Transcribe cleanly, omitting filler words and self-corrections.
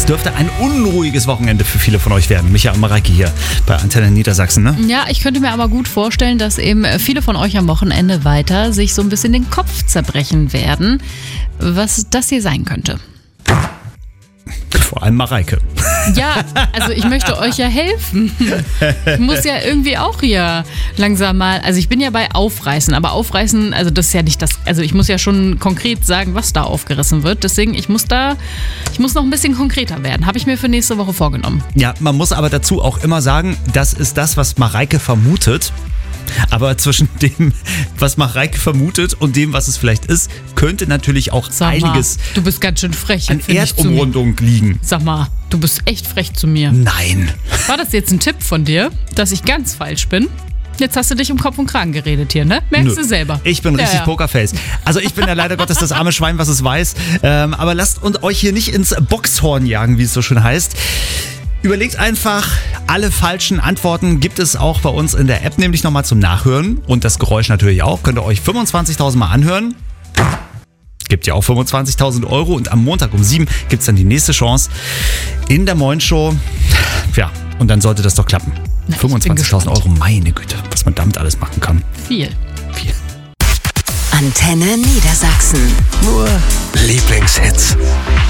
dürfte ein unruhiges Wochenende für viele von euch werden. Micha und Mareike hier bei Antenne Niedersachsen, ne? Ja, ich könnte mir aber gut vorstellen, dass eben viele von euch am Wochenende weiter sich so ein bisschen den Kopf zerbrechen werden, was das hier sein könnte. Vor allem Mareike. Ja, also ich möchte euch ja helfen. Ich muss ja irgendwie auch hier langsam mal, also ich bin ja bei Aufreißen, aber Aufreißen, also das ist ja nicht das, also ich muss ja schon konkret sagen, was da aufgerissen wird. Deswegen, ich muss noch ein bisschen konkreter werden. Habe ich mir für nächste Woche vorgenommen. Ja, man muss aber dazu auch immer sagen, das ist das, was Mareike vermutet. Aber zwischen dem, was Mareike vermutet und dem, was es vielleicht ist, könnte natürlich auch Sag mal, einiges du bist ganz schön frech. an Erdumrundung liegen. Sag mal, du bist echt frech zu mir. Nein. War das jetzt ein Tipp von dir, dass ich ganz falsch bin? Jetzt hast du dich um Kopf und Kragen geredet hier, ne? Merkst du selber. Ich bin richtig Pokerface. Also ich bin ja leider Gottes das arme Schwein, was es weiß. Aber lasst euch hier nicht ins Boxhorn jagen, wie es so schön heißt. Überlegt einfach, alle falschen Antworten gibt es auch bei uns in der App, nämlich nochmal zum Nachhören. Und das Geräusch natürlich auch. Könnt ihr euch 25.000 Mal anhören. Gibt ja auch 25.000 Euro. Und am Montag um 7 gibt es dann die nächste Chance in der Morgenshow. Ja, und dann sollte das doch klappen. 25.000 Euro, meine Güte, was man damit alles machen kann. Viel. Antenne Niedersachsen. Nur Lieblingshits.